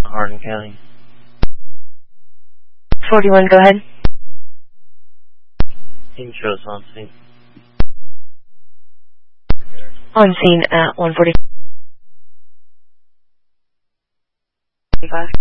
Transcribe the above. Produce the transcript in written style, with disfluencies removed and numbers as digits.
Hardin County. 41, go ahead. Intros on scene. On scene at 145.